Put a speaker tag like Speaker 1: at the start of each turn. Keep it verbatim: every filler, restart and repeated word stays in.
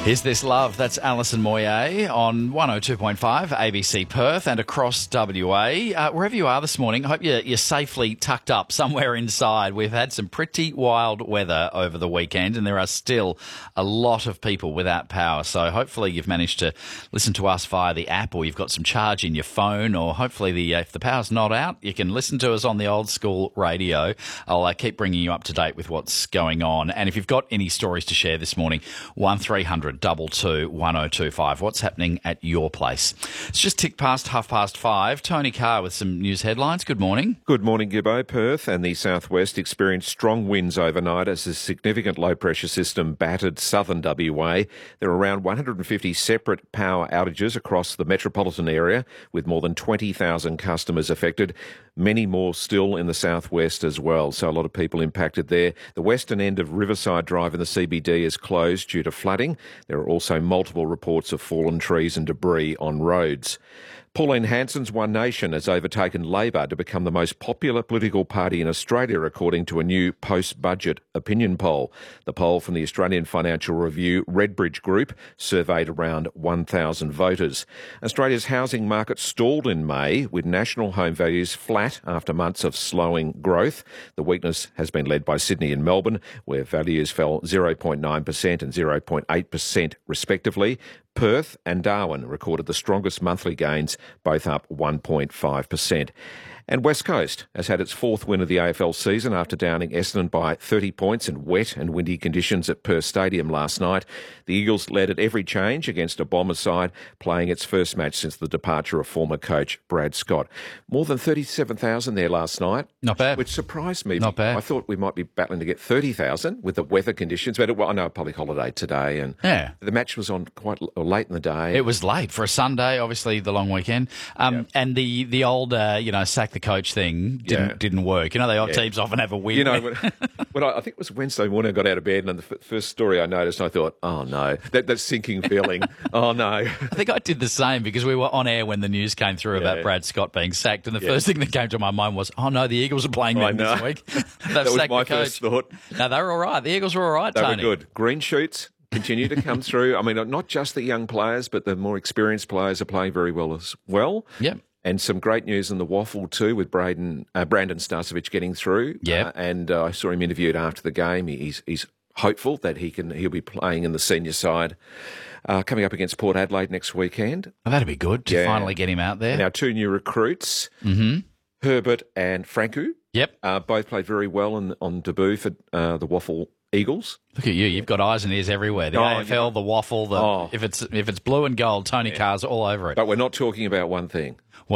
Speaker 1: Is This Love? That's Alison Moyet on one oh two point five A B C Perth and across W A. Uh, wherever you are this morning, I hope you're, you're safely tucked up somewhere inside. We've had some pretty wild weather over the weekend and there are still a lot of people without power. So hopefully you've managed to listen to us via the app, or you've got some charge in your phone, or hopefully the uh, if the power's not out, you can listen to us on the old school radio. I'll uh, keep bringing you up to date with what's going on. And if you've got any stories to share this morning, one three hundred double two one oh two five. What's happening at your place? It's just ticked past half past five. Tony Carr with some news headlines. Good morning.
Speaker 2: Good morning, Gibbo. Perth and the southwest experienced strong winds overnight as a significant low-pressure system battered southern W A. There are around one hundred fifty separate power outages across the metropolitan area, with more than twenty thousand customers affected. Many more still in the southwest as well, so a lot of people impacted there. The western end of Riverside Drive in the C B D is closed due to flooding. There are also multiple reports of fallen trees and debris on roads. Pauline Hanson's One Nation has overtaken Labor to become the most popular political party in Australia, according to a new post-budget opinion poll. The poll from the Australian Financial Review Redbridge Group surveyed around one thousand voters. Australia's housing market stalled in May, with national home values flat after months of slowing growth. The weakness has been led by Sydney and Melbourne, where values fell zero point nine percent and zero point eight percent respectively. Perth and Darwin recorded the strongest monthly gains, both up one point five percent. And West Coast has had its fourth win of the A F L season after downing Essendon by thirty points in wet and windy conditions at Perth Stadium last night. The Eagles led at every change against a Bombers side, playing its first match since the departure of former coach Brad Scott. More than thirty-seven thousand there last night.
Speaker 1: Not bad.
Speaker 2: Which surprised me.
Speaker 1: Not bad.
Speaker 2: I thought we might be battling to get thirty thousand with the weather conditions. But it, well, I know a public holiday today, and
Speaker 1: Yeah.
Speaker 2: the match was on quite l- late in the day.
Speaker 1: It was late for a Sunday, obviously the long weekend. Um,
Speaker 2: Yeah.
Speaker 1: And the, the old, uh, you know, sack the coach thing didn't
Speaker 2: Yeah.
Speaker 1: didn't work. You know, the old
Speaker 2: Yeah.
Speaker 1: teams often have a win.
Speaker 2: You know, when, when I, I think it was Wednesday morning, I got out of bed, and the f- first story I noticed, I thought, oh no, that, that sinking feeling, oh no.
Speaker 1: I think I did the same because we were on air when the news came through about
Speaker 2: Yeah.
Speaker 1: Brad Scott being sacked, and the
Speaker 2: Yeah.
Speaker 1: first thing that came to my mind was, oh no, the Eagles are playing
Speaker 2: I
Speaker 1: them this
Speaker 2: know.
Speaker 1: week. They've
Speaker 2: That was
Speaker 1: sacked
Speaker 2: my
Speaker 1: the coach.
Speaker 2: first thought.
Speaker 1: No, they were all right. The Eagles were all right,
Speaker 2: They
Speaker 1: Tony.
Speaker 2: were good. Green shoots continue to come through. I mean, not just the young players, but the more experienced players are playing very well as well.
Speaker 1: Yep.
Speaker 2: And some great news in the waffle too, with Braden, uh, Brandon Starcevich getting through.
Speaker 1: Yep.
Speaker 2: Uh, and uh, I saw him interviewed after the game. He- He's, he's hopeful that he can he'll be playing in the senior side uh, coming up against Port Adelaide next weekend.
Speaker 1: Well, that'd be good to
Speaker 2: Yeah.
Speaker 1: finally get him out there.
Speaker 2: And our two new recruits,
Speaker 1: Mm-hmm.
Speaker 2: Herbert and Franku,
Speaker 1: Yep.
Speaker 2: uh, both played very well in, on debut for uh, the Waffle Eagles.
Speaker 1: Look at you. You've got eyes and ears everywhere. The
Speaker 2: Oh,
Speaker 1: A F L, the waffle, the
Speaker 2: Oh.
Speaker 1: if it's if it's blue and gold, Tony Carr's all over it.
Speaker 2: But we're not talking about one thing.